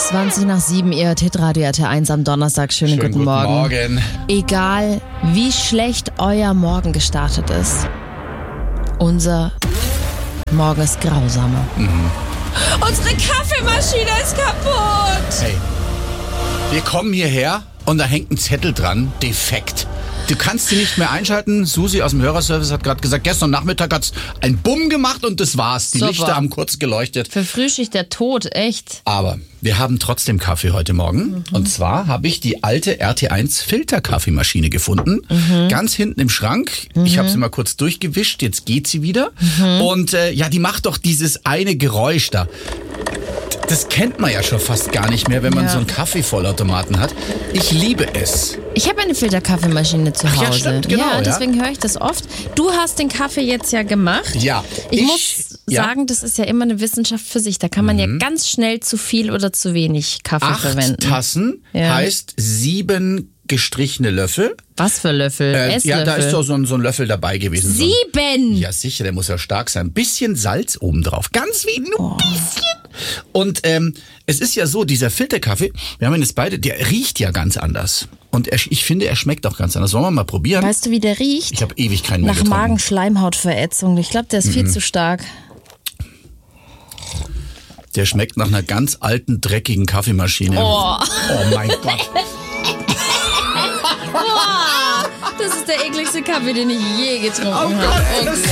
7:20, ihr Hitradio RT1 am Donnerstag. Schönen guten Morgen. Egal, wie schlecht euer Morgen gestartet ist, unser Morgen ist grausamer. Unsere Kaffeemaschine ist kaputt. Hey, wir kommen hierher und da hängt ein Zettel dran, defekt. Du kannst sie nicht mehr einschalten. Susi aus dem Hörerservice hat gerade gesagt, gestern Nachmittag hat's ein Bumm gemacht und das war's. Die Super. Lichter haben kurz geleuchtet. Für Frühschicht der Tod, echt. Aber wir haben trotzdem Kaffee heute Morgen. Und zwar habe ich die alte RT1 Filterkaffeemaschine gefunden. Ganz hinten im Schrank. Ich habe sie mal kurz durchgewischt. Jetzt geht sie wieder. Und die macht doch dieses eine Geräusch da. Das kennt man ja schon fast gar nicht mehr, wenn man so einen Kaffeevollautomaten hat. Ich liebe es. Ich habe eine Filterkaffeemaschine zu Hause. Ja, stimmt, genau, ja. Deswegen höre ich das oft. Du hast den Kaffee jetzt ja gemacht. Ja. Ich muss sagen, das ist ja immer eine Wissenschaft für sich. Da kann man ja ganz schnell zu viel oder zu wenig Kaffee 8 verwenden. Tassen heißt 7 gestrichene Löffel. Was für Löffel? Esslöffel? Ja, da ist doch so ein Löffel dabei gewesen. 7! Ja, sicher, der muss ja stark sein. Ein bisschen Salz obendrauf. Ganz wenig, nur ein bisschen. Und es ist ja so, dieser Filterkaffee, wir haben ihn jetzt beide, der riecht ja ganz anders. Und ich finde, er schmeckt auch ganz anders. Sollen wir mal probieren? Weißt du, wie der riecht? Ich habe ewig keinen mehr Nach getrunken. Magenschleimhautverätzung. Ich glaube, der ist viel zu stark. Der schmeckt nach einer ganz alten, dreckigen Kaffeemaschine. Oh mein Gott. Das ist der ekligste Kaffee, den ich je getrunken habe. Gott,